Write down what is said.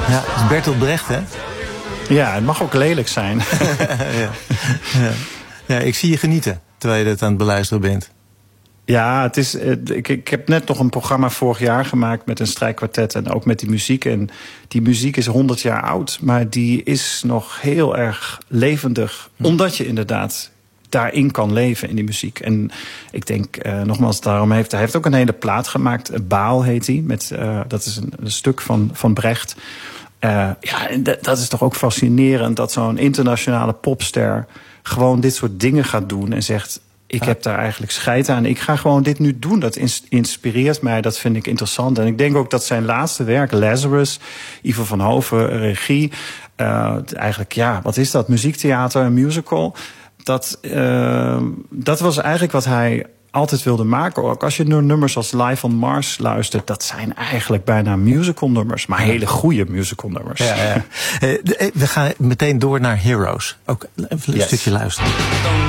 Ja, dat is Bertolt Brecht, hè? Ja, het mag ook lelijk zijn. Ja, ik zie je genieten terwijl je dat aan het beluisteren bent. Ja, het is, ik heb net nog een programma vorig jaar gemaakt met een strijkkwartet en ook met die muziek. En die muziek is 100 jaar oud, maar die is nog heel erg levendig. Omdat je inderdaad daarin kan leven in die muziek. En ik denk, nogmaals, daarom hij heeft ook een hele plaat gemaakt. Baal heet die. Dat is een stuk van Brecht. Ja, en dat is toch ook fascinerend dat zo'n internationale popster gewoon dit soort dingen gaat doen en zegt: ik heb daar eigenlijk scheid aan. Ik ga gewoon dit nu doen. Dat inspireert mij. Dat vind ik interessant. En ik denk ook dat zijn laatste werk, Lazarus, Ivo van Hoven, regie. Eigenlijk, ja, wat is dat? Muziektheater, een musical. Dat was eigenlijk wat hij altijd wilde maken. Ook als je naar nummers als Live on Mars luistert, dat zijn eigenlijk bijna musical nummers. Maar hele goede musical nummers. Ja. We gaan meteen door naar Heroes. Ook even een stukje luisteren.